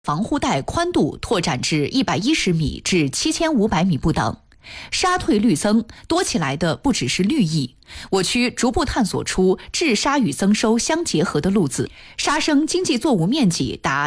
防护带宽度拓展至110米至7500米不等。沙退绿增，多起来的不只是绿意。我区逐步探索出治沙与增收相结合的路子，沙生经济作物面积达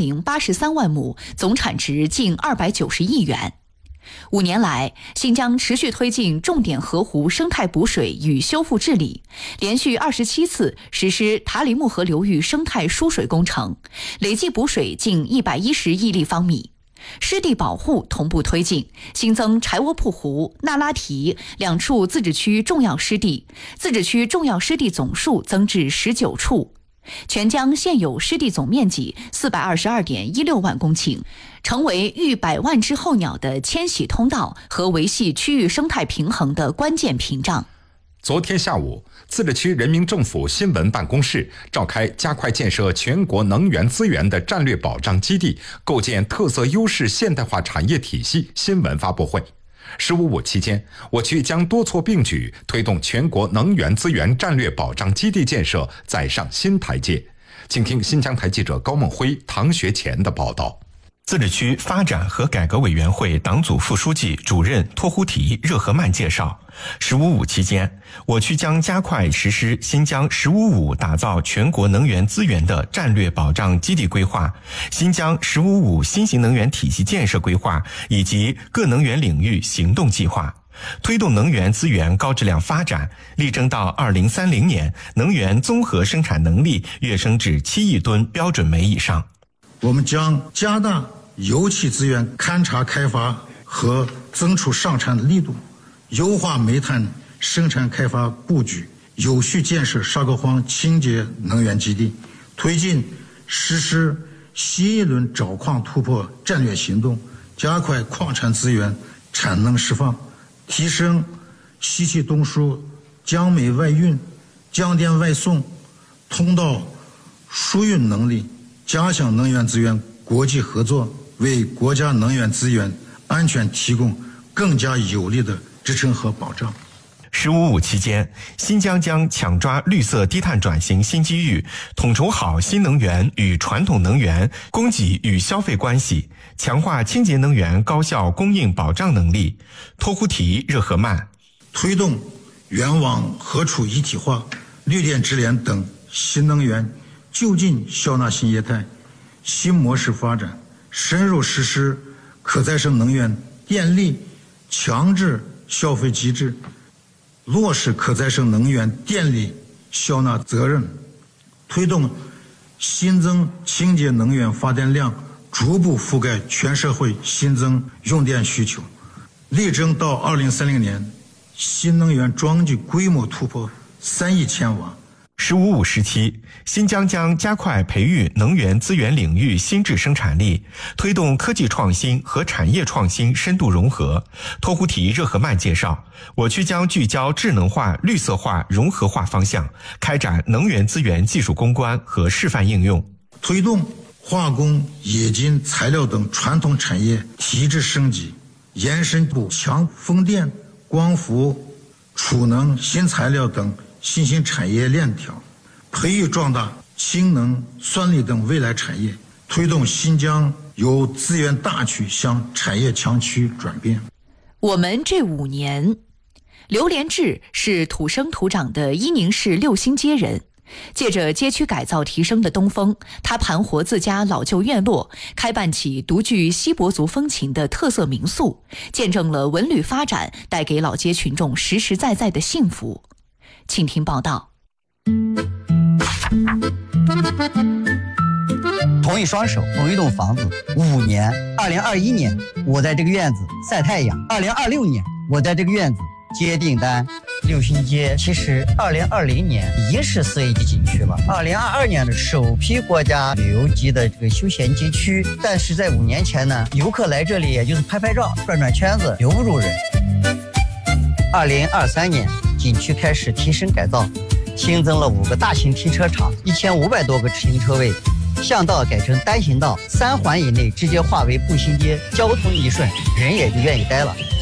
1083万亩，总产值近290亿元。5年来，新疆持续推进重点河湖生态补水与修复治理，连续27次实施塔里木河流域生态输水工程，累计补水近110亿立方米。湿地保护同步推进，新增柴窝铺湖、那拉提2处自治区重要湿地，自治区重要湿地总数增至19处。全疆现有湿地总面积422.16万公顷，成为育100万只候鸟的迁徙通道和维系区域生态平衡的关键屏障。 昨天下午，自治区人民政府新闻办公室召开加快建设全国能源资源的战略保障基地，构建特色优势现代化产业体系新闻发布会。15.5期间，我区将多措并举，推动全国能源资源战略保障基地建设再上新台阶。请听新疆台记者高梦辉、唐学前的报道。 自治区发展和改革委员会党组副书记、主任托呼提热合曼介绍，15.5期间，我区将加快实施新疆15.5打造全国能源资源的战略保障基地规划、新疆15.5新型能源体系建设规划以及各能源领域行动计划，推动能源资源高质量发展，力争到2030年能源综合生产能力跃升至7亿吨标准煤以上。 我们将加大油气资源勘察开发和增储上产的力度，优化煤炭生产开发布局，有序建设沙沟荒清洁能源基地，推进实施新一轮找矿突破战略行动，加快矿产资源产能释放，提升西气东输、江煤外运、江电外送通道输运能力，加强能源资源国际合作，为国家能源资源安全提供更加有力的支撑和保障。 15.5期间，新疆将抢抓绿色低碳转型新机遇，统筹好新能源与传统能源、供给与消费关系，强化清洁能源高效供应保障能力。托呼提热合曼推动源网河储一体化、绿电直联等新能源就近消纳新业态、新模式发展，深入实施可再生能源电力强制消费机制，落实可再生能源电力消纳责任，推动新增清洁能源发电量逐步覆盖全社会新增用电需求，力争到2030年新能源装机规模突破3亿千瓦。 15.5时期，新疆将加快培育能源资源领域新质生产力，推动科技创新和产业创新深度融合。托呼提热合曼介绍，我区将聚焦智能化、绿色化、融合化方向，开展能源资源技术攻关和示范应用， 推动化工、冶金、材料等传统产业提质升级，延伸补强风电、光伏、储能、新材料等新兴产业链条，培育壮大氢能、酸锂等未来产业，推动新疆由资源大区向产业强区转变。 我们这5年，刘连志是土生土长的伊宁市六星街人，借着街区改造提升的东风，他盘活自家老旧院落，开办起独具锡伯族风情的特色民宿，见证了文旅发展带给老街群众实实在在的幸福。请听报道。 同一双手，同一栋房子，5年。2021年，我在这个院子晒太阳；2026年，我在这个院子接订单。六星街其实2020年已经是4A级景区了，2022年的首批国家旅游级的这个休闲街区。但是在5年前呢，游客来这里也就是拍拍照、转转圈子，留不住人。2023年，景区开始提升改造，新增了5个大型停车场，1500多个停车位，巷道改成单行道，3环以内直接划为步行街，交通一顺，人也就愿意待了。